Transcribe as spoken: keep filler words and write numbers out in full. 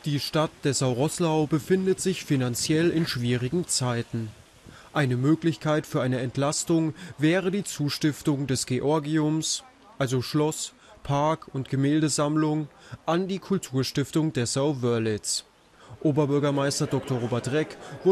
Die Stadt Dessau-Roßlau befindet sich finanziell in schwierigen Zeiten. Eine Möglichkeit für eine Entlastung wäre die Zustiftung des Georgiums, also Schloss, Park und Gemäldesammlung, an die Kulturstiftung Dessau-Wörlitz. Oberbürgermeister Doktor Robert Reck